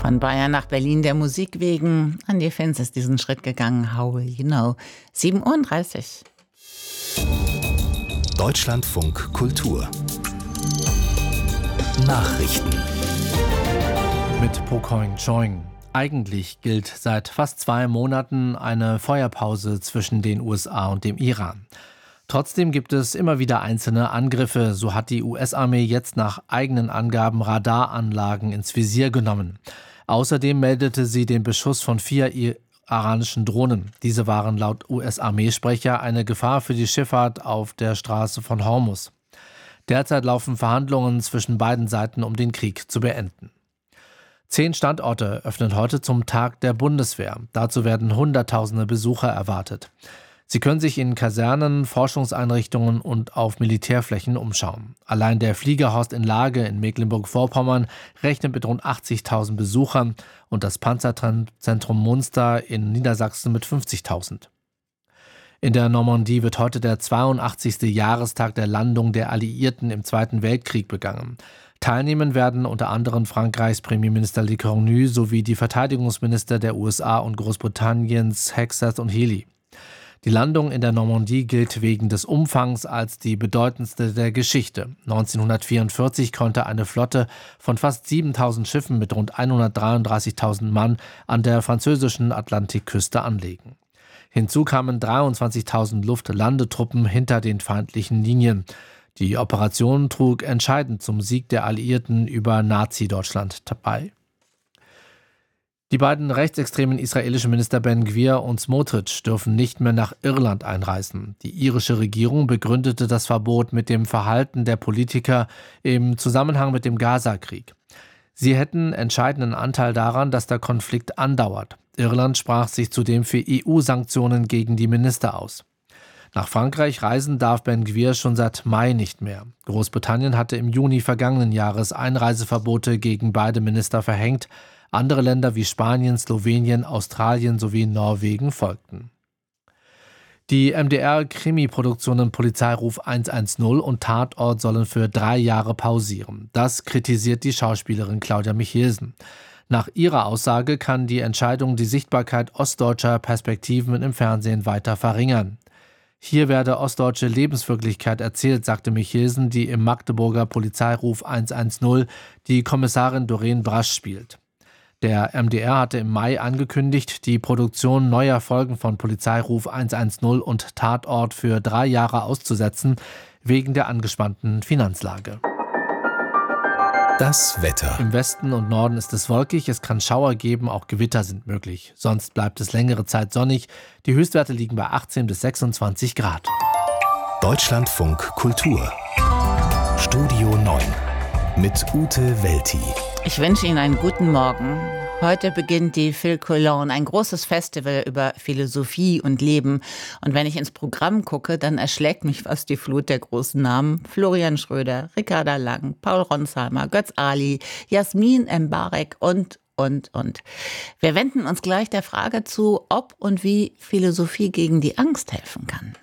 Von Bayern nach Berlin der Musik wegen. Andy Finz ist diesen Schritt gegangen. How will you know? 7:30 Uhr. Deutschlandfunk Kultur. Nachrichten. Mit Pokoing Choing. Eigentlich gilt seit fast 2 Monaten eine Feuerpause zwischen den USA und dem Iran. Trotzdem gibt es immer wieder einzelne Angriffe. So hat die US-Armee jetzt nach eigenen Angaben Radaranlagen ins Visier genommen. Außerdem meldete sie den Beschuss von 4 iranischen Drohnen. Diese waren laut US-Armeesprecher eine Gefahr für die Schifffahrt auf der Straße von Hormuz. Derzeit laufen Verhandlungen zwischen beiden Seiten, um den Krieg zu beenden. 10 Standorte öffnen heute zum Tag der Bundeswehr. Dazu werden Hunderttausende Besucher erwartet. Sie können sich in Kasernen, Forschungseinrichtungen und auf Militärflächen umschauen. Allein der Fliegerhorst in Lage in Mecklenburg-Vorpommern rechnet mit rund 80.000 Besuchern und das Panzerzentrum Munster in Niedersachsen mit 50.000. In der Normandie wird heute der 82. Jahrestag der Landung der Alliierten im Zweiten Weltkrieg begangen. Teilnehmen werden unter anderem Frankreichs Premierminister Le Cornu sowie die Verteidigungsminister der USA und Großbritanniens Hegseth und Healey. Die Landung in der Normandie gilt wegen des Umfangs als die bedeutendste der Geschichte. 1944 konnte eine Flotte von fast 7.000 Schiffen mit rund 133.000 Mann an der französischen Atlantikküste anlegen. Hinzu kamen 23.000 Luftlandetruppen hinter den feindlichen Linien. Die Operation trug entscheidend zum Sieg der Alliierten über Nazi-Deutschland bei. Die beiden rechtsextremen israelischen Minister Ben Gvir und Smotrich dürfen nicht mehr nach Irland einreisen. Die irische Regierung begründete das Verbot mit dem Verhalten der Politiker im Zusammenhang mit dem Gaza-Krieg. Sie hätten entscheidenden Anteil daran, dass der Konflikt andauert. Irland sprach sich zudem für EU-Sanktionen gegen die Minister aus. Nach Frankreich reisen darf Ben Gvir schon seit Mai nicht mehr. Großbritannien hatte im Juni vergangenen Jahres Einreiseverbote gegen beide Minister verhängt. Andere Länder wie Spanien, Slowenien, Australien sowie Norwegen folgten. Die MDR-Krimi-Produktionen Polizeiruf 110 und Tatort sollen für 3 Jahre pausieren. Das kritisiert die Schauspielerin Claudia Michelsen. Nach ihrer Aussage kann die Entscheidung die Sichtbarkeit ostdeutscher Perspektiven im Fernsehen weiter verringern. Hier werde ostdeutsche Lebenswirklichkeit erzählt, sagte Michelsen, die im Magdeburger Polizeiruf 110 die Kommissarin Doreen Brasch spielt. Der MDR hatte im Mai angekündigt, die Produktion neuer Folgen von Polizeiruf 110 und Tatort für 3 Jahre auszusetzen, wegen der angespannten Finanzlage. Das Wetter. Im Westen und Norden ist es wolkig, es kann Schauer geben, auch Gewitter sind möglich. Sonst bleibt es längere Zeit sonnig. Die Höchstwerte liegen bei 18 bis 26 Grad. Deutschlandfunk Kultur. Studio 9 mit Ute Welti. Ich wünsche Ihnen einen guten Morgen. Heute beginnt die Phil Cologne, ein großes Festival über Philosophie und Leben. Und wenn ich ins Programm gucke, dann erschlägt mich fast die Flut der großen Namen. Florian Schröder, Ricarda Lang, Paul Ronsheimer, Götz Ali, Jasmin Mbarek und. Wir wenden uns gleich der Frage zu, ob und wie Philosophie gegen die Angst helfen kann.